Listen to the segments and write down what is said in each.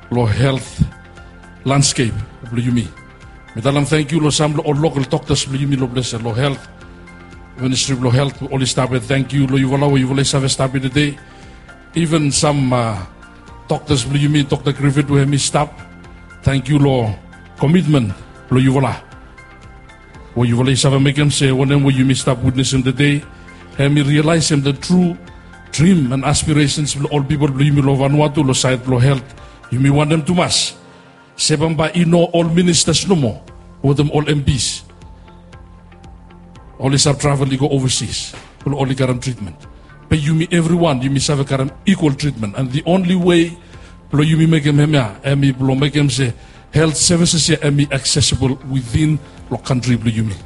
lo health landscape lo yumi. Mitalam thank you lo some lo local doctors lo yumi lo bless lo health Ministry of Health all established. Thank you lo yuvala wo yuvala have established today. Even some doctors lo yumi Dr. Griffith we mi stop. Thank you lo commitment lo yuvala. Wo yuvala have make him say when wo yumi stop witnessing today. Have me realize him the true dream and aspirations of all people lo yumi lo Vanuatu lo side lo health. You may want them to mass. Sebamba ino all ministers no more. With them all MPs. All is our travel go overseas. Will only garam treatment. But you me everyone, you me have a garam equal treatment. And the only way you me make them make them say health services here me accessible within the country you me.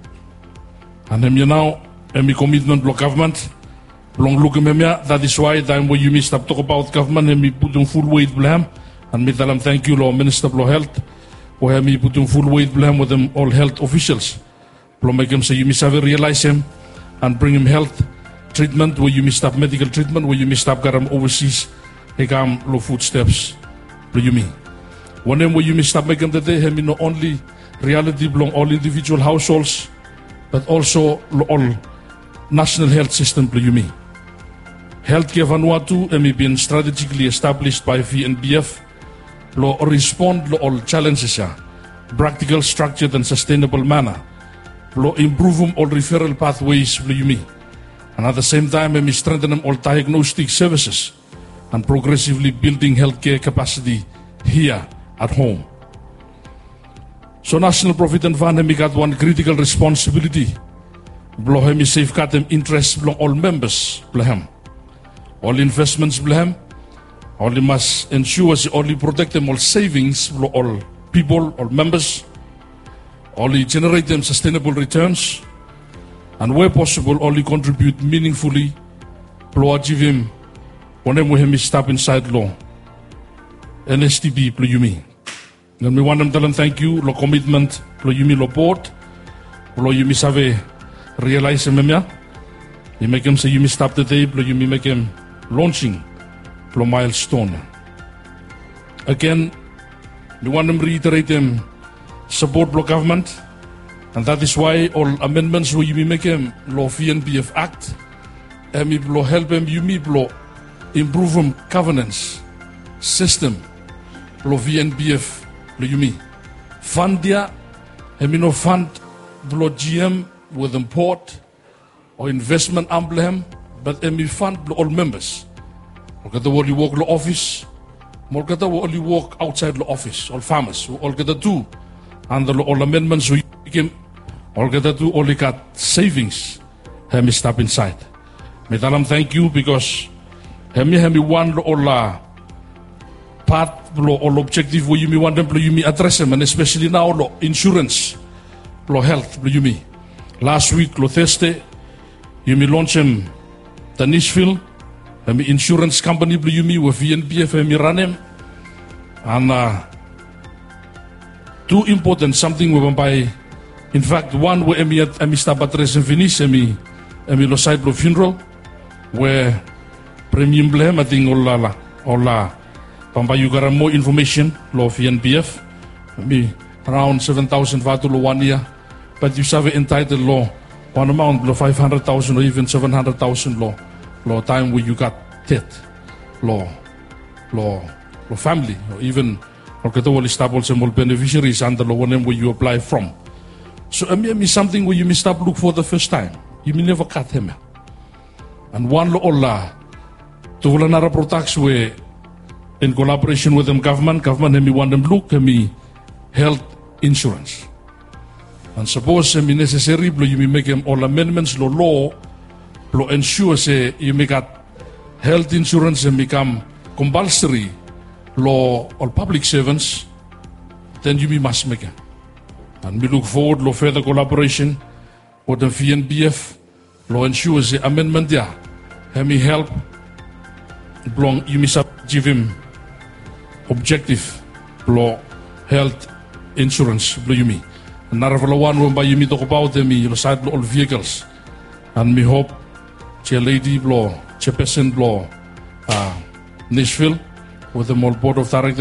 And now commitment block government. Long look at that is why time when you stop talk about government and me put on full weight blame and me tell them thank you law Minister of Health where me put on full weight blame with them all health officials. Blow make them say you must have realize him and bring him health treatment where you must stop medical treatment where you must stop garam overseas he come low footsteps you me. One them where you must stop making the day me not only reality belong all individual households but also all national health system you me. Healthcare Vanuatu has been strategically established by VNBF to respond to all challenges, practical, structured and sustainable manner, to improve all referral pathways for you me. And at the same time, we strengthen all diagnostic services and progressively building healthcare capacity here at home. So National Provident Fund has got one critical responsibility. Blohem is safeguard them interests belong all members blohem. All investments blohem. Only must ensure only protect them all savings blow all people, all members. Only generate them sustainable returns. And where possible only contribute meaningfully blow achieve him whenever we step inside law. NSTB blow you me. Then we want them tell them thank you, lo commitment blow you me lo board. Blow you me save realize him, you make him say you may stop the day, you may make him launching a milestone. Again, we want them reiterate them support block government, and that is why all amendments where you may make him law VNBF Act, and we will help him you may improve him governance system, law VNBF you may fund dia, and we no fund blow GM with import or investment emblem, but we fund all members. All the only work the office, more the only work outside the office, all farmers, who all get the two, and the all amendments who became all get the two only got savings. Hemi step inside. May tell thank you because hemi one all part all objective where you me want them you me address them, and especially now lo insurance, lo health you me. Last week, Thursday, you may launch him the Nishville, the insurance company, you may with VNBF, and run him. And two important something we by, in fact, one where I start address and finish, I side of funeral, where premium blame, I think all Pamba you got more information, law VNBF, around 7,000 Vatulo 1 year. But you have entitled law one amount below 500,000 or even 700,000 law time where you got death law family or even or get all established and beneficiaries under law one where you apply from. So something where you may stop look for the first time. You may never cut him. And one law to another products where in collaboration with them government may want them look health insurance. And suppose it necessary, you may make them all amendments, law, ensure say you make health insurance and become compulsory, law, all public servants, then you must make them. And we look forward to further collaboration with the VNBF, law ensure the amendment there, and me help, you must give him objective, law, health insurance, you me. Another one when by you talk about them, you side all vehicles, and me hope, chair lady blow, chairperson blow, Nishville with the board of directors.